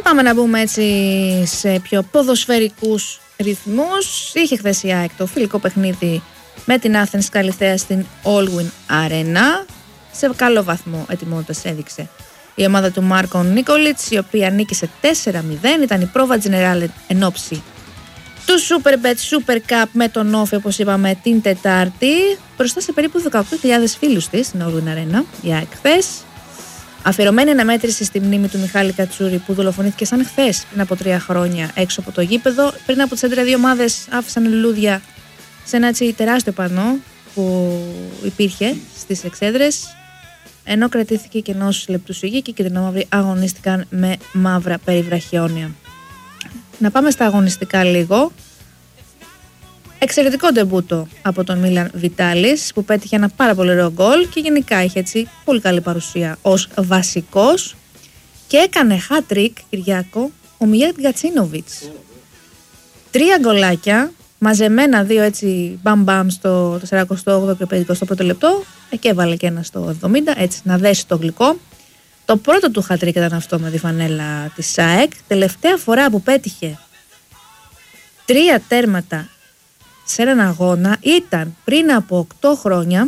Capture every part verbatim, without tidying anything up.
πάμε να μπούμε έτσι σε πιο ποδοσφαιρικούς ρυθμούς. Είχε χθες η ΑΕΚ το φιλικό παιχνίδι με την Athens Καλιθέα στην Allwyn Arena. Σε καλό βαθμό ετοιμότητας έδειξε η ομάδα του Μάρκο Νίκολιτς, η οποία νίκησε τέσσερα μηδέν. Ήταν η πρόβα Generale εν ώψη του Superbet Super Cup με τον Όφη, όπως είπαμε, την Τετάρτη, μπροστά σε περίπου δεκαοκτώ χιλιάδες φίλους της στην Allwyn Arena, η ΑΕΚ χθες. Αφιερωμένη αναμέτρηση στη μνήμη του Μιχάλη Κατσούρη, που δολοφονήθηκε σαν χθες πριν από τρία χρόνια έξω από το γήπεδο. Πριν από τις έντρα δύο ομάδες άφησαν λουλούδια σε ένα έτσι τεράστιο πανό που υπήρχε στις εξέδρες, ενώ κρατήθηκε και ενός λεπτού σιγή και οι κυτρινόμαυροι αγωνίστηκαν με μαύρα περιβραχιόνια. Να πάμε στα αγωνιστικά λίγο. Εξαιρετικό ντεμπούτο από τον Μίλαν Βιτάλης, που πέτυχε ένα πάρα πολύ ωραίο γκολ και γενικά είχε έτσι πολύ καλή παρουσία ως βασικός, και έκανε hat-trick, Κυριάκο, ο Μιγέλ Γκατσίνοβιτς. Τρία γκολάκια μαζεμένα, δύο έτσι μπαμ μπαμ στο σαράντα οκτώ και πενηκοστό πρώτο λεπτό, και έβαλε και ένα στο εβδομήντα, έτσι να δέσει το γλυκό. Το πρώτο του hat-trick ήταν αυτό με τη φανέλα της ΑΕΚ. Τελευταία φορά που πέτυχε τρία τέρματα σε έναν αγώνα ήταν πριν από οκτώ χρόνια,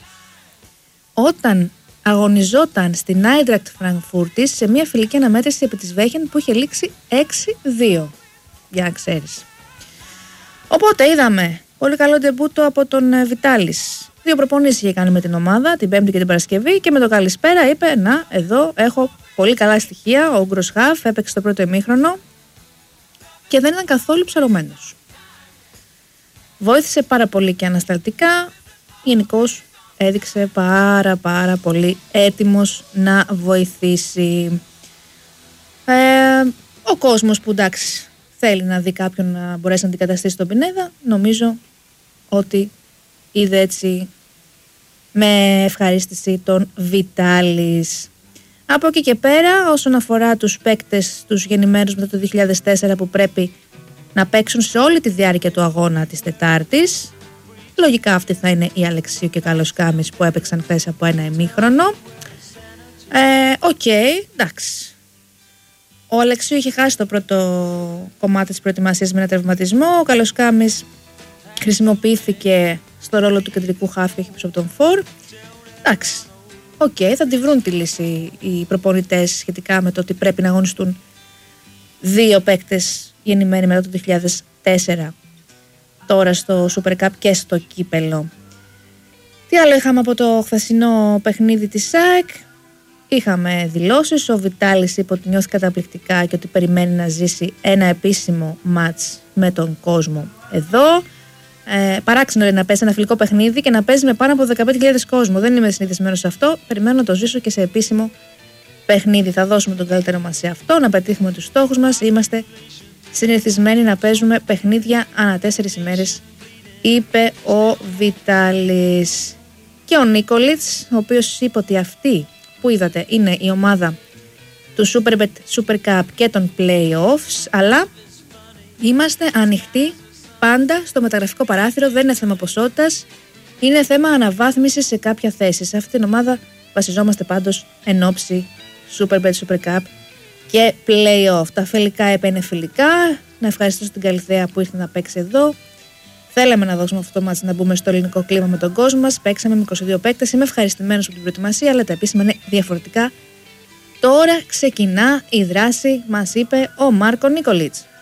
όταν αγωνιζόταν στην Άιντρακτ Φραγκφούρτης σε μια φιλική αναμέτρηση επί της Βέχεν που είχε λήξει έξι δύο, για να ξέρεις. Οπότε είδαμε πολύ καλό ντεμπούτο από τον Βιτάλης. Δύο προπονήσεις είχε κάνει με την ομάδα την Πέμπτη και την Παρασκευή, και με το καλησπέρα είπε: να, εδώ έχω πολύ καλά στοιχεία. Ο Ούγκρος Χαφ έπαιξε το πρώτο ημίχρονο και δεν ήταν καθόλου ψαρωμένος. Βοήθησε πάρα πολύ και ανασταλτικά. Γενικώς έδειξε πάρα πάρα πολύ έτοιμος να βοηθήσει. Ε, ο κόσμος που, εντάξει, θέλει να δει κάποιον να μπορέσει να αντικαταστήσει τον Πινέδα, νομίζω ότι είδε έτσι με ευχαρίστηση τον Βιτάλης. Από εκεί και πέρα, όσον αφορά τους παίκτες, τους γεννημένους μετά το δύο χιλιάδες τέσσερα, που πρέπει να παίξουν σε όλη τη διάρκεια του αγώνα της Τετάρτης, λογικά αυτοί θα είναι η Αλεξίου και Καλοσκάμης, που έπαιξαν χθες από ένα ημίχρονο. Οκ, ε, okay, εντάξει. Ο Αλεξίου είχε χάσει το πρώτο κομμάτι της προετοιμασίας με ένα τραυματισμό. Ο Καλοσκάμης χρησιμοποιήθηκε στο ρόλο του κεντρικού χάφη και πίσω από τον Φορ. Εντάξει, οκ, okay, θα τη βρουν τη λύση οι προπονητές σχετικά με το ότι πρέπει να αγωνιστούν δύο παίκτες γεννημένοι μετά το δύο χιλιάδες τέσσερα, τώρα στο Super Cup και στο κύπελο. Τι άλλο είχαμε από το χθεσινό παιχνίδι της ΑΕΚ? Είχαμε δηλώσεις. Ο Βιτάλης είπε ότι νιώθει καταπληκτικά και ότι περιμένει να ζήσει ένα επίσημο μάτς με τον κόσμο εδώ. Ε, παράξενο είναι να παίζει ένα φιλικό παιχνίδι και να παίζει με πάνω από δεκαπέντε χιλιάδες κόσμο. Δεν είμαι συνηθισμένος σε αυτό. Περιμένω να το ζήσω και σε επίσημο παιχνίδι. Θα δώσουμε τον καλύτερο μας σε αυτό, να πετύχουμε τους στόχους μας. Είμαστε συνηθισμένοι να παίζουμε παιχνίδια ανά τέσσερις ημέρες, είπε ο Βιτάλης. Και ο Νίκολιτς, ο οποίος είπε ότι αυτή που είδατε είναι η ομάδα του Superbet Super Cup και των Playoffs, αλλά είμαστε ανοιχτοί πάντα στο μεταγραφικό παράθυρο. Δεν είναι θέμα ποσότητας, είναι θέμα αναβάθμισης σε κάποια θέση. Σε αυτή την ομάδα βασιζόμαστε πάντως εν ώψη Superbet Super Cup και Playoff. Τα φιλικά έπαι είναι φιλικά. Να ευχαριστήσω την Καλιθέα που ήρθε να παίξει εδώ. Θέλαμε να δώσουμε αυτό το μάτς να μπούμε στο ελληνικό κλίμα με τον κόσμο μας. Παίξαμε με είκοσι δύο παίκτες. Είμαι ευχαριστημένος από την προετοιμασία, αλλά τα επίσημα είναι διαφορετικά. Τώρα ξεκινά η δράση, μας είπε ο Μάρκο Νίκολιτς.